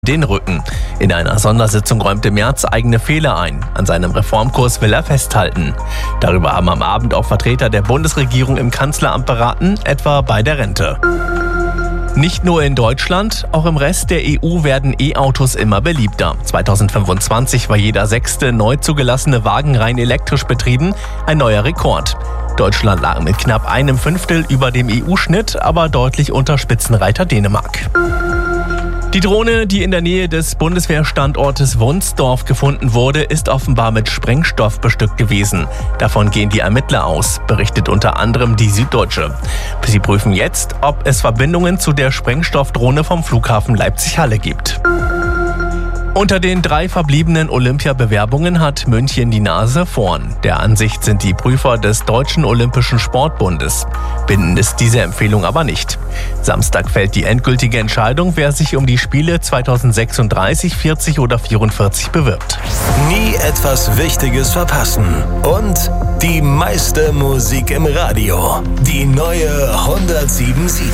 den Rücken. In einer Sondersitzung räumte Merz eigene Fehler ein. An seinem Reformkurs will er festhalten. Darüber haben am Abend auch Vertreter der Bundesregierung im Kanzleramt beraten, etwa bei der Rente. Nicht nur in Deutschland, auch im Rest der EU werden E-Autos immer beliebter. 2025 war jeder 6. neu zugelassene Wagen rein elektrisch betrieben, ein neuer Rekord. Deutschland lag mit knapp 1/5 über dem EU-Schnitt, aber deutlich unter Spitzenreiter Dänemark. Die Drohne, die in der Nähe des Bundeswehrstandortes Wunsdorf gefunden wurde, ist offenbar mit Sprengstoff bestückt gewesen. Davon gehen die Ermittler aus, berichtet unter anderem die Süddeutsche. Sie prüfen jetzt, ob es Verbindungen zu der Sprengstoffdrohne vom Flughafen Leipzig-Halle gibt. Unter den 3 verbliebenen Olympiabewerbungen hat München die Nase vorn. Der Ansicht sind die Prüfer des Deutschen Olympischen Sportbundes. Bindend ist diese Empfehlung aber nicht. Samstag fällt die endgültige Entscheidung, wer sich um die Spiele 2036, 40 oder 44 bewirbt. Nie etwas Wichtiges verpassen. Und die meiste Musik im Radio. Die neue 107.7.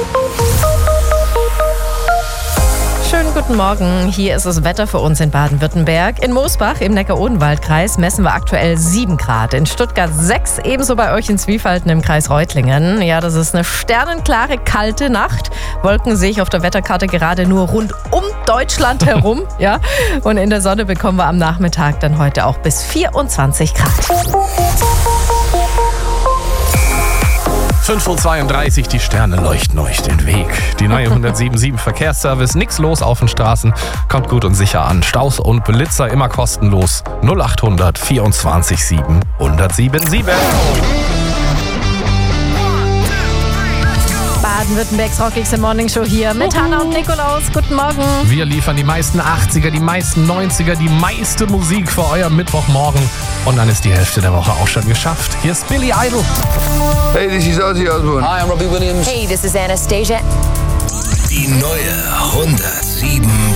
Schönen guten Morgen. Hier ist das Wetter für uns in Baden-Württemberg. In Moosbach im Neckar-Odenwald-Kreis messen wir aktuell 7 Grad. In Stuttgart 6, ebenso bei euch in Zwiefalten im Kreis Reutlingen. Ja, das ist eine sternenklare, kalte Nacht. Wolken sehe ich auf der Wetterkarte gerade nur rund um Deutschland herum. Ja, und in der Sonne bekommen wir am Nachmittag dann heute auch bis 24 Grad. 5:32 Uhr, die Sterne leuchten euch den Weg. Die neue 107.7 Verkehrsservice, nix los auf den Straßen, kommt gut und sicher an. Staus und Blitzer immer kostenlos. 0800 24 7 1077. Baden-Württembergs Rockigste Morning Show hier mit Hanna und Nikolaus. Guten Morgen. Wir liefern die meisten 80er, die meisten 90er, die meiste Musik für euer Mittwochmorgen. Und dann ist die Hälfte der Woche auch schon geschafft. Hier ist Billy Idol. Hey, this is Ozzy Osbourne. Hi, I'm Robbie Williams. Hey, this is Anastasia. Die neue 107.7.